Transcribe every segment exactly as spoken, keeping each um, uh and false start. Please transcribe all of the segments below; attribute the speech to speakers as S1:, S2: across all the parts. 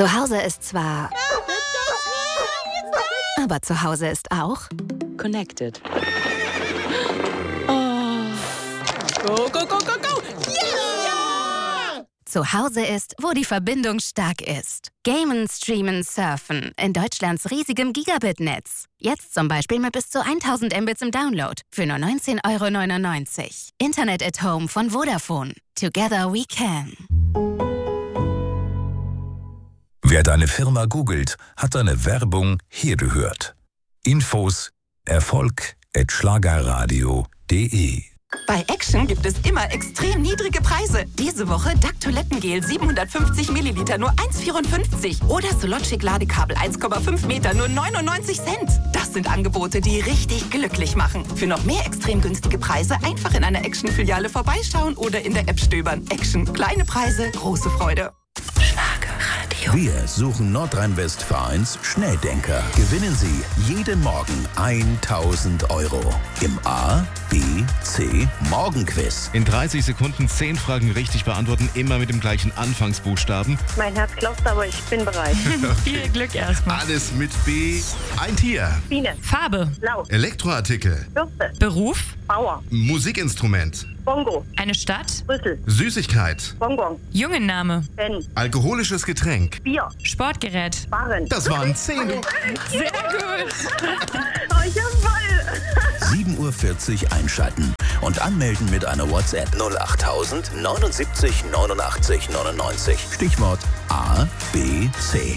S1: Zu Hause ist zwar... Aber zu Hause ist auch...
S2: Connected. Oh. Go, go, go, go, go!
S1: Yeah! Zu Hause ist, wo die Verbindung stark ist. Gamen, streamen, surfen. In Deutschlands riesigem Gigabit-Netz. Jetzt zum Beispiel mit bis zu tausend Mbits im Download. Für nur neunzehn Euro neunundneunzig. Internet at Home von Vodafone. Together we can.
S3: Wer deine Firma googelt, hat deine Werbung hier gehört. Infos erfolg at schlagerradio punkt de.
S4: Bei Action gibt es immer extrem niedrige Preise. Diese Woche D A C Toilettengel siebenhundertfünfzig Milliliter nur eins Komma vierundfünfzig oder Sologic Ladekabel eins Komma fünf Meter nur neunundneunzig Cent. Das sind Angebote, die richtig glücklich machen. Für noch mehr extrem günstige Preise einfach in einer Action-Filiale vorbeischauen oder in der App stöbern. Action. Kleine Preise, große Freude. Schlagerradio.
S5: Wir suchen Nordrhein-Westfalens Schnelldenker. Gewinnen Sie jeden Morgen tausend Euro im A, B, C Morgenquiz.
S6: In dreißig Sekunden zehn Fragen richtig beantworten, immer mit dem gleichen Anfangsbuchstaben.
S7: Mein Herz klopft, aber ich bin bereit.
S8: Viel Glück erstmal.
S6: Alles mit B. Ein Tier.
S7: Biene.
S8: Farbe.
S7: Blau.
S6: Elektroartikel.
S7: Bürste.
S8: Beruf.
S7: Bauer.
S6: Musikinstrument.
S7: Bongo.
S8: Eine Stadt.
S7: Brüssel.
S6: Süßigkeit.
S7: Bonbon.
S8: Jungenname.
S7: Ben.
S6: Alkoholisches Getränk.
S7: Bier.
S8: Sportgerät.
S7: Barren.
S6: Das waren zehn.
S8: Sehr gut.
S7: Oh, ich hab voll.
S5: sieben Uhr vierzig einschalten und anmelden mit einer WhatsApp null achttausend neunundsiebzig neunundachtzig neunundneunzig. Stichwort A, B, C.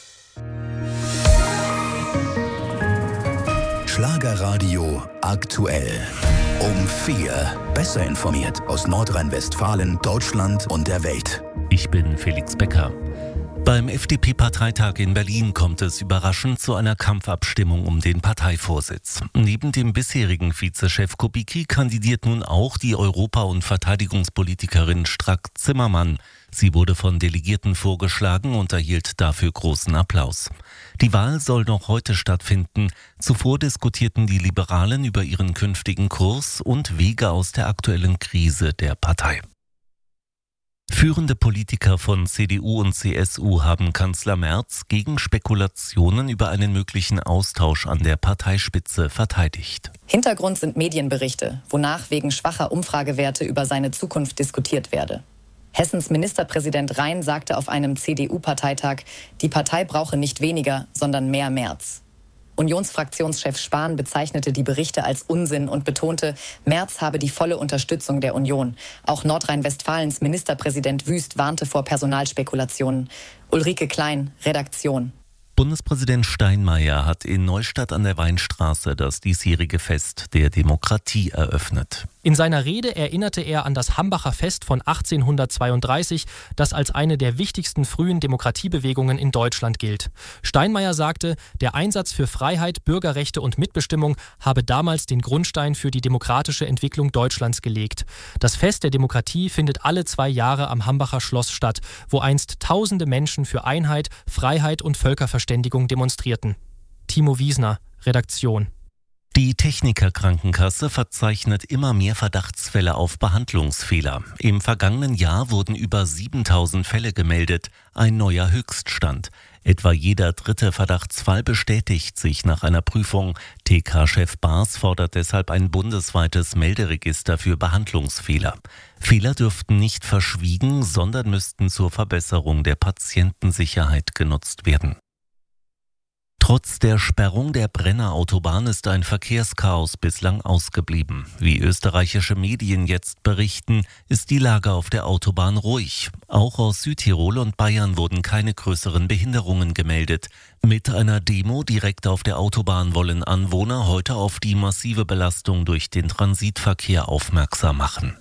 S5: Schlagerradio aktuell. Um vier. Besser informiert aus Nordrhein-Westfalen, Deutschland und der Welt.
S9: Ich bin Felix Becker. Beim F D P-Parteitag in Berlin kommt es überraschend zu einer Kampfabstimmung um den Parteivorsitz. Neben dem bisherigen Vizechef Kubicki kandidiert nun auch die Europa- und Verteidigungspolitikerin Strack-Zimmermann. Sie wurde von Delegierten vorgeschlagen und erhielt dafür großen Applaus. Die Wahl soll noch heute stattfinden. Zuvor diskutierten die Liberalen über ihren künftigen Kurs und Wege aus der aktuellen Krise der Partei. Führende Politiker von C D U und C S U haben Kanzler Merz gegen Spekulationen über einen möglichen Austausch an der Parteispitze verteidigt.
S10: Hintergrund sind Medienberichte, wonach wegen schwacher Umfragewerte über seine Zukunft diskutiert werde. Hessens Ministerpräsident Rhein sagte auf einem C D U-Parteitag, die Partei brauche nicht weniger, sondern mehr Merz. Unionsfraktionschef Spahn bezeichnete die Berichte als Unsinn und betonte, Merz habe die volle Unterstützung der Union. Auch Nordrhein-Westfalens Ministerpräsident Wüst warnte vor Personalspekulationen. Ulrike Klein, Redaktion.
S9: Bundespräsident Steinmeier hat in Neustadt an der Weinstraße das diesjährige Fest der Demokratie eröffnet.
S11: In seiner Rede erinnerte er an das Hambacher Fest von achtzehnhundertzweiunddreißig, das als eine der wichtigsten frühen Demokratiebewegungen in Deutschland gilt. Steinmeier sagte, der Einsatz für Freiheit, Bürgerrechte und Mitbestimmung habe damals den Grundstein für die demokratische Entwicklung Deutschlands gelegt. Das Fest der Demokratie findet alle zwei Jahre am Hambacher Schloss statt, wo einst tausende Menschen für Einheit, Freiheit und Völkerverständigung demonstrierten. Timo Wiesner, Redaktion.
S9: Die Techniker-Krankenkasse verzeichnet immer mehr Verdachtsfälle auf Behandlungsfehler. Im vergangenen Jahr wurden über siebentausend Fälle gemeldet, ein neuer Höchststand. Etwa jeder dritte Verdachtsfall bestätigt sich nach einer Prüfung. T K-Chef Baas fordert deshalb ein bundesweites Melderegister für Behandlungsfehler. Fehler dürften nicht verschwiegen, sondern müssten zur Verbesserung der Patientensicherheit genutzt werden. Trotz der Sperrung der Brenner Autobahn ist ein Verkehrschaos bislang ausgeblieben. Wie österreichische Medien jetzt berichten, ist die Lage auf der Autobahn ruhig. Auch aus Südtirol und Bayern wurden keine größeren Behinderungen gemeldet. Mit einer Demo direkt auf der Autobahn wollen Anwohner heute auf die massive Belastung durch den Transitverkehr aufmerksam machen.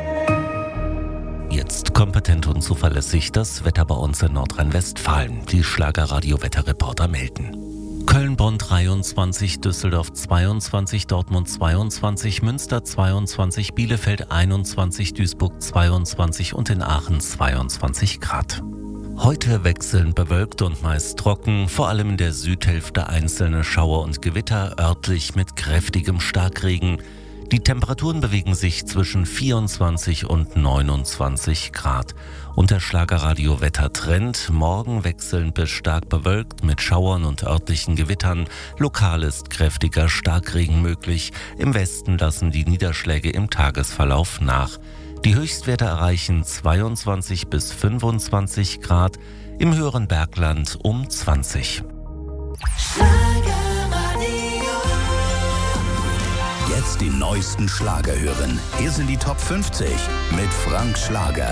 S9: Jetzt kompetent und zuverlässig das Wetter bei uns in Nordrhein-Westfalen. Die Schlagerradio-Wetterreporter melden. Köln, Bonn dreiundzwanzig, Düsseldorf zweiundzwanzig, Dortmund zweiundzwanzig, Münster zweiundzwanzig, Bielefeld einundzwanzig, Duisburg zweiundzwanzig und in Aachen zweiundzwanzig Grad. Heute wechselnd bewölkt und meist trocken, vor allem in der Südhälfte einzelne Schauer und Gewitter, örtlich mit kräftigem Starkregen. Die Temperaturen bewegen sich zwischen vierundzwanzig und neunundzwanzig Grad. Und der Schlagerradio-Wettertrend: morgen wechselnd bis stark bewölkt mit Schauern und örtlichen Gewittern. Lokal ist kräftiger Starkregen möglich. Im Westen lassen die Niederschläge im Tagesverlauf nach. Die Höchstwerte erreichen zweiundzwanzig bis fünfundzwanzig Grad, im höheren Bergland um zwanzig.
S5: Jetzt die neuesten Schlager hören. Hier sind die Top fünfzig mit Frank Schlager.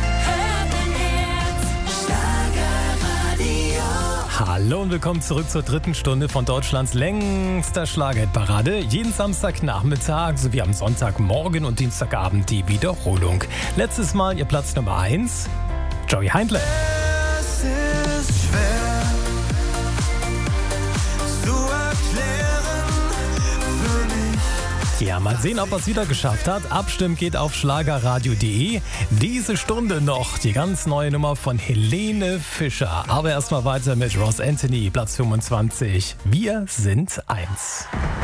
S12: Hallo und willkommen zurück zur dritten Stunde von Deutschlands längster Schlagerhitparade. Jeden Samstagnachmittag sowie am Sonntagmorgen und Dienstagabend die Wiederholung. Letztes Mal ihr Platz Nummer eins, Joey Heindle.
S13: Es ist schwer zu erklären für mich.
S12: Ja, mal sehen, ob er es wieder geschafft hat. Abstimmen geht auf schlagerradio punkt de. Diese Stunde noch die ganz neue Nummer von Helene Fischer. Aber erstmal weiter mit Ross Anthony, Platz fünfundzwanzig. Wir sind eins.